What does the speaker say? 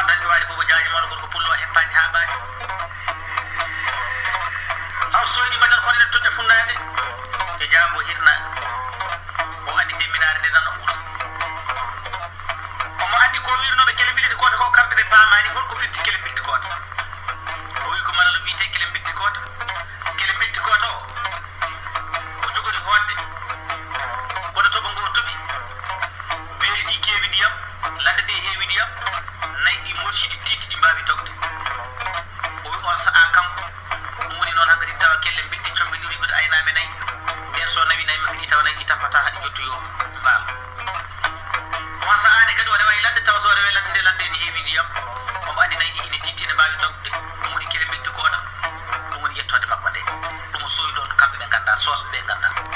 tan waɗi bobo jaaji mono gorko pullo heppani ha baani haw soyni madal kono ene toƴƴa funnade e jaabo hirna o andi demminare nde nana ɓuura omo andi ko wirnoɓe kele mbiliti koota ko kamɓe ɓe paamani holko firti kele mbilti koota o wi ko manalo wiyete kele mbilti koota o o jogori hoɗde wono toɓo ngo toɓi beeli ɗi keewi ndiyam ladde ɗe heewi ndiyam nayi ɗi morsi ɗi tiiti ɗi mbawi dogde o wi on sa'a kanko ɗum woni noon hankkadi tawa kelle mbilti comɓe ɗi wigude aynaɓe nayi ɓen so nawi nayi maɓɓe ɗi tawa nayi ɗi tappata haɗi ƴettoyo mbaal on sa'ane kadi o rewa e ladde tawa so rewe ladde nde ladde ne heewi ndiyam omo andi nayi ɗi ine tiiti ne mbawi dogde ɗum woni kele mbilti koɗam ɗum woni yettode makko nde ɗum sowi ɗon kamɓe ɓe ganda soosɓe ɓe ganda